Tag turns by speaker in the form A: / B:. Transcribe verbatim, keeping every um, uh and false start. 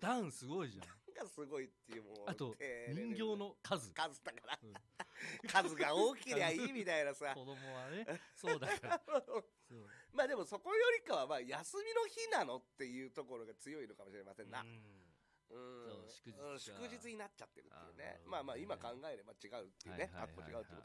A: 段すごいじゃん。
B: がすごいっていう、もう
A: あと
B: 低レベル
A: 人形の数
B: 数だから、
A: うん
B: 数が大きりゃいいみたいなさ
A: 子供はねそうだからそう
B: まあでもそこよりかはまあ休みの日なのっていうところが強いのかもしれませんな。
A: うん
B: うん
A: そう祝日
B: うん
A: か
B: 祝日になっちゃってるっていうね。
A: あーなるほどね
B: まあまあ今考えれば違うっていうね、
A: はいはいはいはい
B: かっこ違うってこと